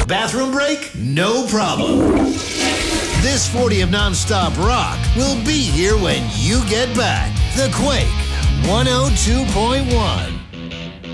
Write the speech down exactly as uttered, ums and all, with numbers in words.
bathroom break? No problem. This forty of nonstop rock will be here when you get back. The Quake one oh two point one.